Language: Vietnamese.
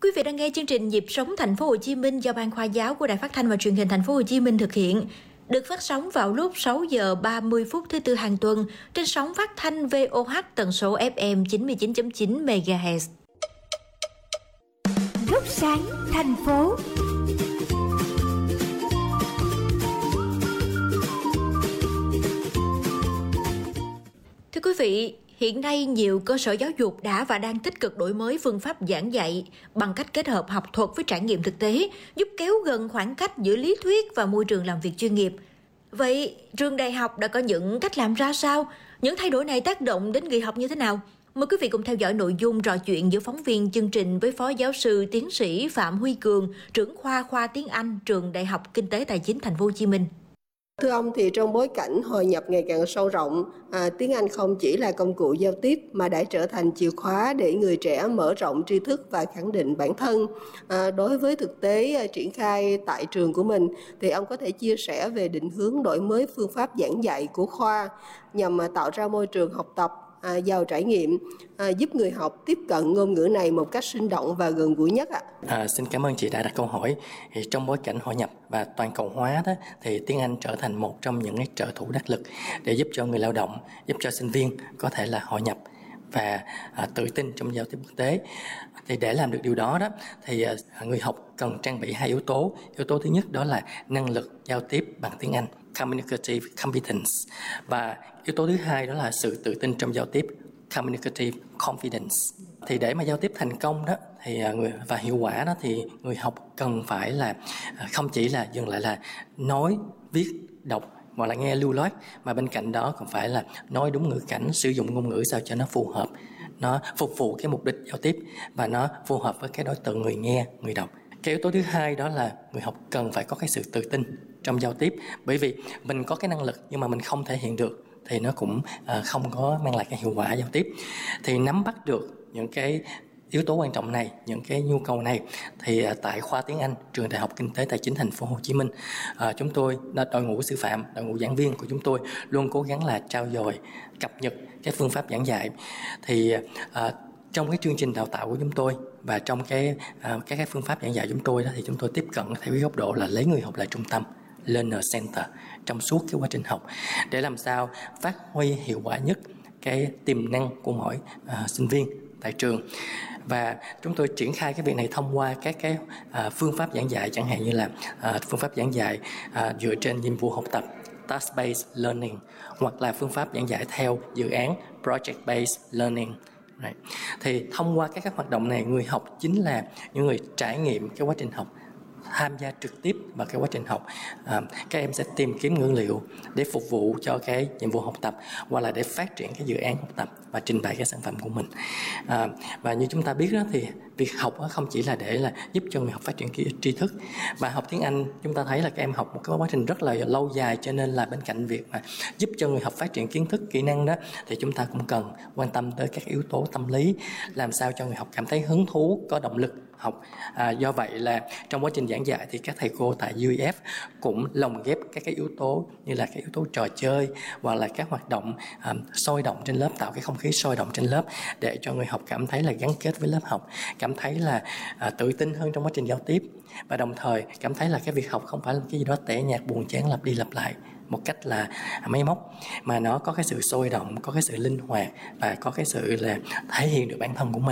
Quý vị đang nghe chương trình Nhịp sống Thành phố Hồ Chí Minh do Ban Khoa giáo của Đài Phát thanh và Truyền hình Thành phố Hồ Chí Minh thực hiện. Được phát sóng vào lúc 6 giờ 30 phút thứ Tư hàng tuần trên sóng phát thanh VOH tần số FM 99.9 MHz. Góc sáng thành phố. Thưa quý vị, hiện nay nhiều cơ sở giáo dục đã và đang tích cực đổi mới phương pháp giảng dạy bằng cách kết hợp học thuật với trải nghiệm thực tế, giúp kéo gần khoảng cách giữa lý thuyết và môi trường làm việc chuyên nghiệp. Vậy, trường đại học đã có những cách làm ra sao? Những thay đổi này tác động đến người học như thế nào? Mời quý vị cùng theo dõi nội dung trò chuyện giữa phóng viên chương trình với Phó Giáo sư Tiến sĩ Phạm Huy Cường, trưởng khoa tiếng Anh, Trường Đại học Kinh tế Tài chính Thành phố Hồ Chí Minh. Thưa ông, thì trong bối cảnh hội nhập ngày càng sâu rộng, tiếng Anh không chỉ là công cụ giao tiếp mà đã trở thành chìa khóa để người trẻ mở rộng tri thức và khẳng định bản thân. Đối với thực tế triển khai tại trường của mình, thì ông có thể chia sẻ về định hướng đổi mới phương pháp giảng dạy của khoa nhằm tạo ra môi trường học tập giàu trải nghiệm, giúp người học tiếp cận ngôn ngữ này một cách sinh động và gần gũi nhất ạ. Xin cảm ơn chị đã đặt câu hỏi. Thì trong bối cảnh hội nhập và toàn cầu hóa đó, thì tiếng Anh trở thành một trong những cái trợ thủ đắc lực để giúp cho người lao động, giúp cho sinh viên có thể là hội nhập và tự tin trong giao tiếp quốc tế. Thì để làm được điều đó thì người học cần trang bị hai yếu tố. Yếu tố thứ nhất đó là năng lực giao tiếp bằng tiếng Anh, communicative competence, và yếu tố thứ hai đó là sự tự tin trong giao tiếp, communicative confidence. Thì để mà giao tiếp thành công đó thì và hiệu quả đó thì người học cần phải là không chỉ là dừng lại là nói, viết, đọc hoặc là nghe lưu loát, mà bên cạnh đó còn phải là nói đúng ngữ cảnh, sử dụng ngôn ngữ sao cho nó phù hợp, nó phục vụ cái mục đích giao tiếp và nó phù hợp với cái đối tượng người nghe, người đọc. Cái yếu tố thứ hai đó là người học cần phải có cái sự tự tin trong giao tiếp, bởi vì mình có cái năng lực nhưng mà mình không thể hiện được thì nó cũng không có mang lại cái hiệu quả giao tiếp. Thì nắm bắt được những cái yếu tố quan trọng này, những cái nhu cầu này, thì tại khoa tiếng Anh, Trường Đại học Kinh tế Tài chính Thành phố Hồ Chí Minh, chúng tôi, đội ngũ sư phạm, đội ngũ giảng viên của chúng tôi luôn cố gắng là trau dồi, cập nhật cái phương pháp giảng dạy. Thì trong cái chương trình đào tạo của chúng tôi và trong các phương pháp giảng dạy chúng tôi đó, thì chúng tôi tiếp cận theo cái góc độ là lấy người học là trung tâm, learner center, trong suốt cái quá trình học, để làm sao phát huy hiệu quả nhất cái tiềm năng của mỗi sinh viên tại trường. Và chúng tôi triển khai cái việc này thông qua các cái phương pháp giảng dạy, chẳng hạn như là phương pháp giảng dạy dựa trên nhiệm vụ học tập, task-based learning, hoặc là phương pháp giảng dạy theo dự án, project-based learning. Thì thông qua các hoạt động này, người học chính là những người trải nghiệm cái quá trình học, tham gia trực tiếp vào cái quá trình học. Các em sẽ tìm kiếm ngữ liệu để phục vụ cho cái nhiệm vụ học tập, hoặc là để phát triển cái dự án học tập và trình bày cái sản phẩm của mình. Và như chúng ta biết đó, thì việc học không chỉ là để là giúp cho người học phát triển tri thức, mà học tiếng Anh chúng ta thấy là các em học một cái quá trình rất là lâu dài, cho nên là bên cạnh việc mà giúp cho người học phát triển kiến thức, kỹ năng đó, thì chúng ta cũng cần quan tâm tới các yếu tố tâm lý, làm sao cho người học cảm thấy hứng thú, có động lực học. Do vậy là trong quá trình giảng dạy thì các thầy cô tại UEF cũng lồng ghép các cái yếu tố như là cái yếu tố trò chơi, hoặc là các hoạt động sôi động trên lớp, tạo cái không khí sôi động trên lớp để cho người học cảm thấy là gắn kết với lớp học, cảm thấy là tự tin hơn trong quá trình giao tiếp, và đồng thời cảm thấy là cái việc học không phải là cái gì đó tẻ nhạt, buồn chán, lặp đi lặp lại một cách là máy móc, mà nó có cái sự sôi động, có cái sự linh hoạt và có cái sự là thể hiện được bản thân của mình.